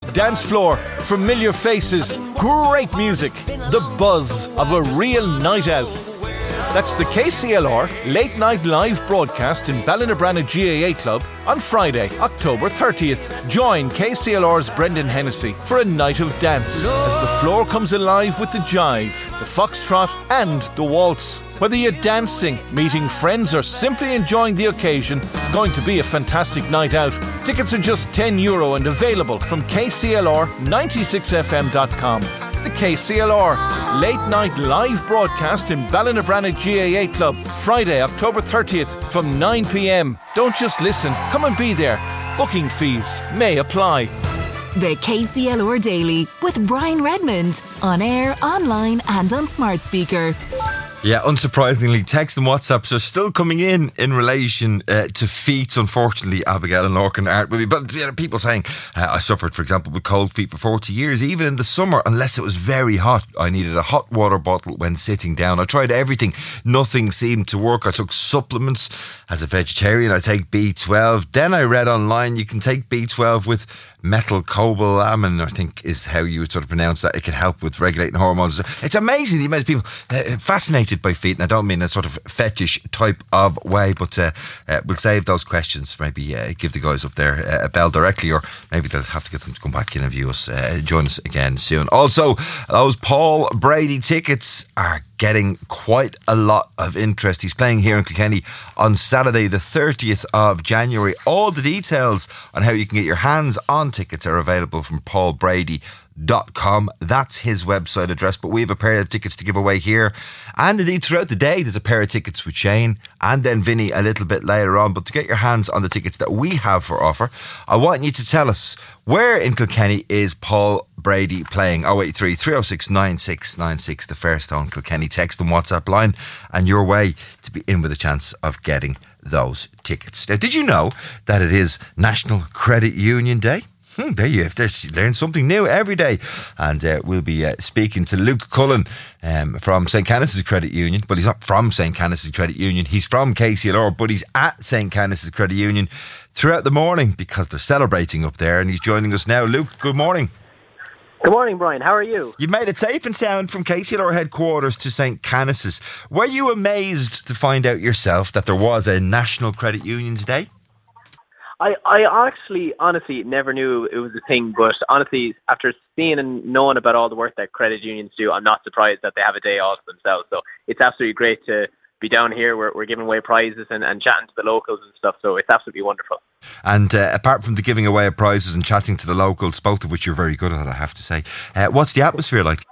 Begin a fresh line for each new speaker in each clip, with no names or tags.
dance floor, familiar faces, great music, the buzz of a real night out. That's the KCLR Late Night Live broadcast in Ballinabranna GAA Club on Friday, October 30th. Join KCLR's Brendan Hennessy for a night of dance as the floor comes alive with the jive, the foxtrot and the waltz. Whether you're dancing, meeting friends or simply enjoying the occasion, it's going to be a fantastic night out. Tickets are just €10 and available from KCLR96fm.com. The KCLR Late Night Live broadcast in Ballinabranna GAA Club, Friday, October 30th from 9 p.m. Don't just listen, come and be there. Booking fees may apply.
The KCLR Daily with Brian Redmond. On air, online and on smart speaker.
Yeah, unsurprisingly, texts and WhatsApps are still coming in relation to feet. Unfortunately, Abigail and Lorcan aren't with me. But people saying, I suffered, for example, with cold feet for 40 years. Even in the summer, unless it was very hot, I needed a hot water bottle when sitting down. I tried everything. Nothing seemed to work. I took supplements. As a vegetarian, I take B12. Then I read online you can take B12 with methylcobalamin, I think is how you would sort of pronounce that. It can help with regulating hormones. It's amazing the amount of people fascinated by feet, and I don't mean a sort of fetish type of way, but we'll save those questions. Maybe give the guys up there a bell directly, or maybe they'll have to get them to come back in and view us. Join us again soon. Also, those Paul Brady tickets are getting quite a lot of interest. He's playing here in Kilkenny on Saturday the 30th of January. All the details on how you can get your hands on tickets are available from paulbrady.com. That's his website address, but we have a pair of tickets to give away here, and indeed throughout the day there's a pair of tickets with Shane and then Vinny a little bit later on. But to get your hands on the tickets that we have for offer, I want you to tell us where in Kilkenny is Paul Brady playing. 083 306 9696, the Fairstone Kilkenny text and WhatsApp line, and your way to be in with a chance of getting those tickets. Now, did you know that it is National Credit Union Day? There you have to learn something new every day. And we'll be speaking to Luke Cullen from St. Canice's Credit Union. But he's not from St. Canice's Credit Union. He's from KCLR, but he's at St. Canice's Credit Union throughout the morning because they're celebrating up there. And he's joining us now. Luke, good morning.
Good morning, Brian. How are you?
You've made it safe and sound from KCLR headquarters to St. Canice's. Were you amazed to find out yourself that there was a National Credit Union Day?
I actually, honestly, never knew it was a thing, but honestly, after seeing and knowing about all the work that credit unions do, I'm not surprised that they have a day all to themselves. So it's absolutely great to be down here. We're giving away prizes and chatting to the locals and stuff, so it's absolutely wonderful.
And apart from the giving away of prizes and chatting to the locals, both of which you're very good at, I have to say, what's the atmosphere like?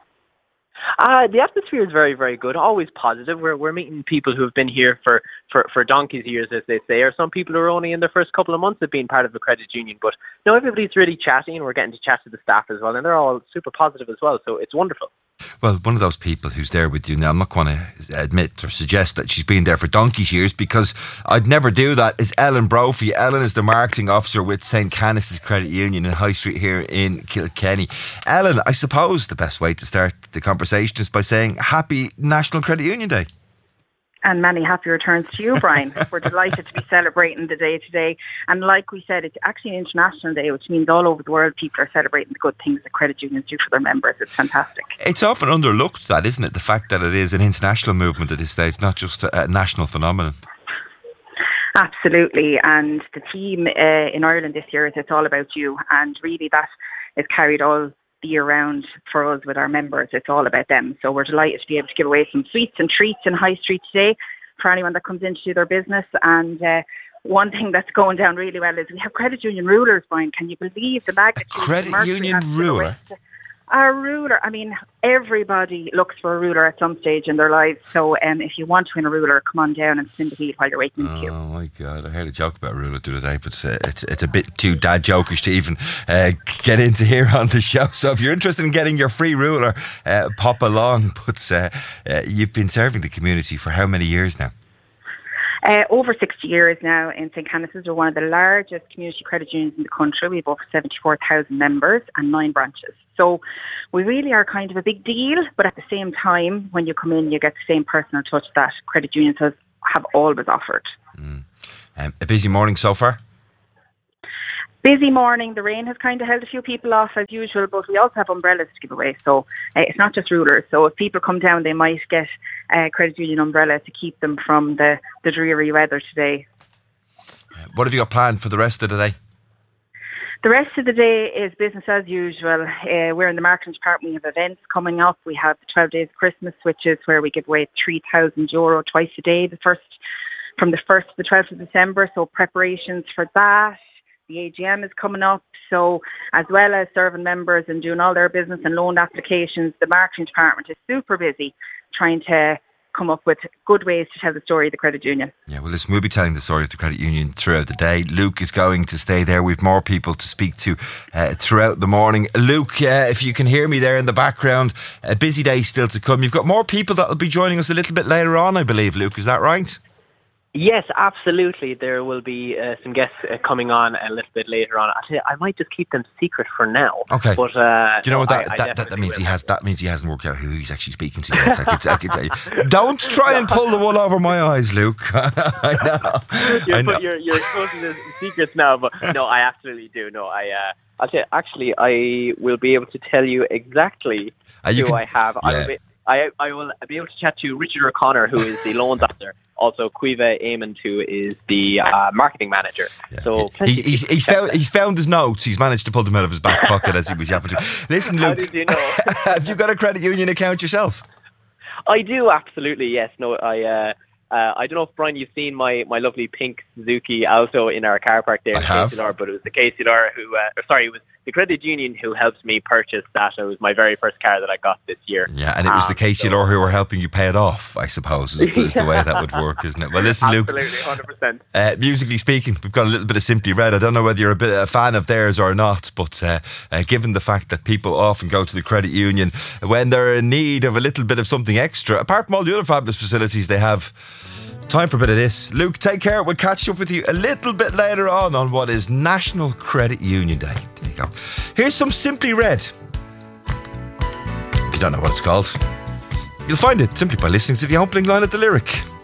The atmosphere is very, very good, always positive. We're meeting people who have been here for donkey's years, as they say, or some people who are only in their first couple of months of being part of the credit union. But no, everybody's really chatting, and we're getting to chat to the staff as well, and they're all super positive as well, so it's wonderful.
Well, one of those people who's there with you now, I'm not going to admit or suggest that she's been there for donkey's years, because I'd never do that, is Ellen Brophy. Ellen is the marketing officer with St. Canice's Credit Union in High Street here in Kilkenny. Ellen, I suppose the best way to start the conversation is by saying Happy National Credit Union Day.
And many happy returns to you, Brian. We're delighted to be celebrating the day today. And like we said, it's actually an international day, which means all over the world people are celebrating the good things that credit unions do for their members. It's fantastic.
It's often underlooked, that, isn't it? The fact that it is an international movement at this stage, not just a national phenomenon.
Absolutely. And the team in Ireland this year is It's All About You. And really that is carried all the year round for us with our members. It's all about them. So we're delighted to be able to give away some sweets and treats in High Street today for anyone that comes in to do their business. And one thing that's going down really well is we have credit union rulers, Brian. Can you believe the magnitude?
A credit union ruler?
A ruler. I mean, everybody looks for a ruler at some stage in their lives. So if you want to win a ruler, come on down and spin the wheel while you're waiting in the queue.
Oh my God, I heard a joke about a ruler the other day, but it's a bit too dad jokish to even get into here on the show. So if you're interested in getting your free ruler, pop along. But you've been serving the community for how many years now?
Over 60 years now in St. Canice's. We're one of the largest community credit unions in the country. We have over 74,000 members and 9 branches. So we really are kind of a big deal, but at the same time, when you come in, you get the same personal touch that credit unions have always offered.
A busy morning so far?
Busy morning. The rain has kind of held a few people off as usual, but we also have umbrellas to give away. So it's not just rulers. So if people come down, they might get a credit union umbrella to keep them from the dreary weather today.
What have you got planned for the rest of the day?
The rest of the day is business as usual. We're in the marketing department. We have events coming up. We have the 12 Days of Christmas, which is where we give away €3,000 twice a day, from the 1st to the 12th of December. So preparations for that. The AGM is coming up. So as well as serving members and doing all their business and loan applications, the marketing department is super busy trying to come up with good ways to tell the story of the credit union.
Yeah, well, listen, we'll be telling the story of the credit union throughout the day. Luke is going to stay there. We've more people to speak to throughout the morning. Luke, if you can hear me there in the background, a busy day still to come. You've got more people that will be joining us a little bit later on, I believe, Luke. Is that right?
Yes, absolutely. There will be some guests coming on a little bit later on. I might just keep them secret for now.
Okay.
But
do you know what that means? That means he hasn't worked out who he's actually speaking to yet. I could tell you. Don't try and pull the wool over my eyes, Luke. I know.
You're exposing the secrets now, but no, I absolutely do. No, I'll tell you, actually, I will be able to tell you exactly who I have.
Yeah.
I will be able to chat to Richard O'Connor, who is the loans officer. Also, Caoimhe Eamon, who is the marketing manager.
Yeah.
So
he's found his notes. He's managed to pull them out of his back pocket as he was yapping to. Listen, Luke,
how did you know?
Have you got a credit union account yourself?
I do, absolutely. Yes. No, I don't know if, Brian, you've seen my lovely pink Suzuki Alto in our car park there in KCLR, but it was the KCLR who, it was the credit union who helped me purchase that. It was my very first car that I got this year.
Yeah, and it was the KCLR who were helping you pay it off, I suppose, is the way that would work, isn't it? Well, listen, Luke.
Absolutely, 100%.
Musically speaking, we've got a little bit of Simply Red. I don't know whether you're a fan of theirs or not, but given the fact that people often go to the credit union when they're in need of a little bit of something extra, apart from all the other fabulous facilities they have, time for a bit of this. Luke, take care. We'll catch up with you a little bit later on what is National Credit Union Day. There you go. Here's some Simply Red. If you don't know what it's called, you'll find it simply by listening to the opening line of the lyric.